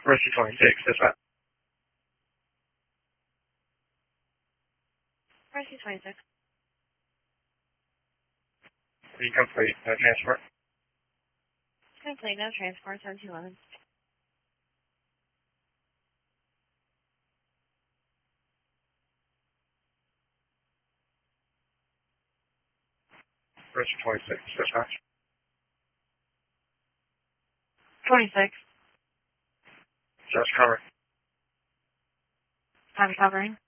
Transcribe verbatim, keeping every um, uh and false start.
Rescue twenty-six, dispatch. Rescue twenty-six. Incomplete. No transport. Complete, no transport, seven two eleven. Rescue twenty-six, dispatch. twenty-six. Just cover. I'm covering.